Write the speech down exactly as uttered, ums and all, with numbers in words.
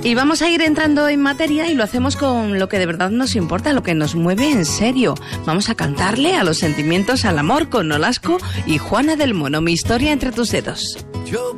Y vamos a ir entrando en materia y lo hacemos con lo que de verdad nos importa, lo que nos mueve en serio. Vamos a cantarle a los sentimientos, al amor con Nolasco y Juana del Mono, Mi historia entre tus dedos. Yo